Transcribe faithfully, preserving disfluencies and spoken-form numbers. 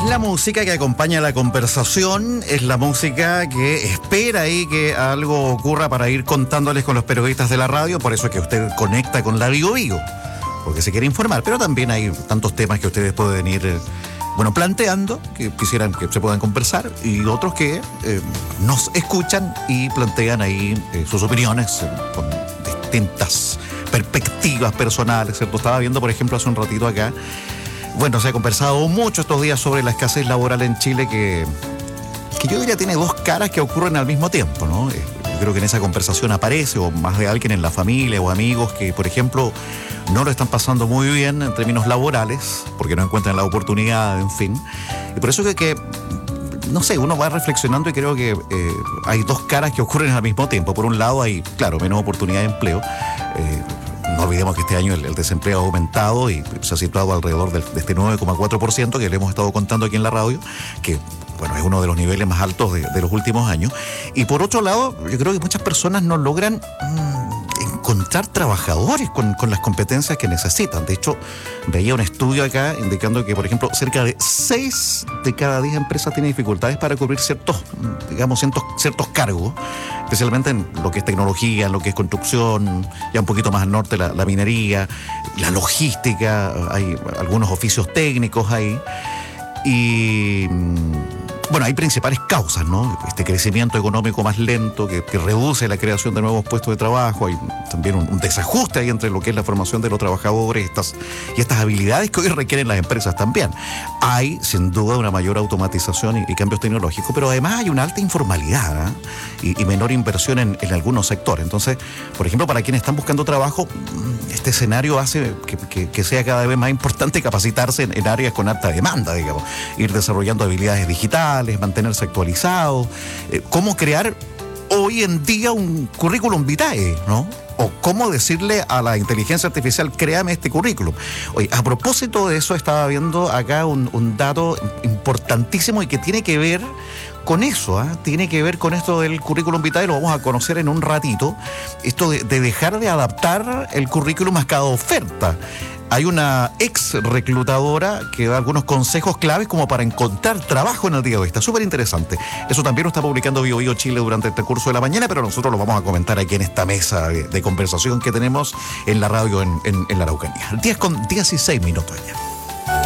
Es la música que acompaña la conversación, es la música que espera ahí que algo ocurra para ir contándoles con los periodistas de la radio, por eso es que usted conecta con la Vigo Vigo, porque se quiere informar, pero también hay tantos temas que ustedes pueden ir, eh, bueno, planteando, que quisieran que se puedan conversar, y otros que eh, nos escuchan y plantean ahí eh, sus opiniones eh, con distintas perspectivas personales, ¿cierto? Estaba viendo, por ejemplo, hace un ratito acá. Bueno, se ha conversado mucho estos días sobre la escasez laboral en Chile que, que yo diría tiene dos caras que ocurren al mismo tiempo, ¿no? Yo creo que en esa conversación aparece, o más de alguien en la familia o amigos que, por ejemplo, no lo están pasando muy bien en términos laborales, porque no encuentran la oportunidad, en fin. Y por eso que, que no sé, uno va reflexionando y creo que eh, hay dos caras que ocurren al mismo tiempo. Por un lado hay, claro, menos oportunidad de empleo. Eh, No olvidemos que este año el, el desempleo ha aumentado y se ha situado alrededor del, de este nueve coma cuatro por ciento que le hemos estado contando aquí en la radio, que bueno, es uno de los niveles más altos de, de los últimos años. Y por otro lado, yo creo que muchas personas no logran mmm, encontrar trabajadores con, con las competencias que necesitan. De hecho, veía un estudio acá indicando que, por ejemplo, cerca de seis de cada diez empresas tienen dificultades para cubrir ciertos, digamos, ciertos, ciertos cargos, especialmente en lo que es tecnología, en lo que es construcción, ya un poquito más al norte la, la minería, la logística, hay algunos oficios técnicos ahí. Y bueno, hay principales causas, ¿no? Este crecimiento económico más lento que, que reduce la creación de nuevos puestos de trabajo. Hay también un, un desajuste ahí entre lo que es la formación de los trabajadores estas, y estas habilidades que hoy requieren las empresas también. Hay, sin duda, una mayor automatización y, y cambios tecnológicos, pero además hay una alta informalidad, ¿eh? y, y menor inversión en, en algunos sectores. Entonces, por ejemplo, para quienes están buscando trabajo, este escenario hace que, que, que sea cada vez más importante capacitarse en, en áreas con alta demanda, digamos. Ir desarrollando habilidades digitales, mantenerse actualizado, eh, cómo crear hoy en día un currículum vitae, ¿no? O cómo decirle a la inteligencia artificial, créame este currículum. Oye, a propósito de eso, estaba viendo acá un, un dato importantísimo y que tiene que ver con eso, ¿eh? Tiene que ver con esto del currículum vitae, lo vamos a conocer en un ratito, esto de, de dejar de adaptar el currículum a cada oferta. Hay una ex reclutadora que da algunos consejos claves como para encontrar trabajo en el día de hoy. Está súper interesante. Eso también lo está publicando Vigo Vigo Chile durante el transcurso de la mañana, pero nosotros lo vamos a comentar aquí en esta mesa de, de conversación que tenemos en la radio en, en, en la Araucanía. diez con dieciséis minutos ya.